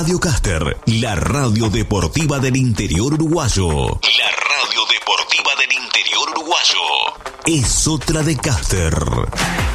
Radio Caster, la radio deportiva del interior uruguayo. La radio deportiva del interior uruguayo. Es otra de Caster.